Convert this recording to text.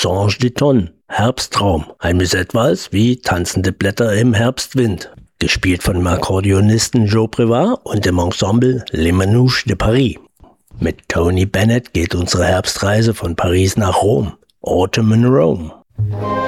Songe d'Automne, Herbsttraum, ein Musette-Vals wie Tanzende Blätter im Herbstwind, gespielt von dem Akkordeonisten Joe Prévart und dem Ensemble Les Manouches de Paris. Mit Tony Bennett geht unsere Herbstreise von Paris nach Rom. Autumn in Rome.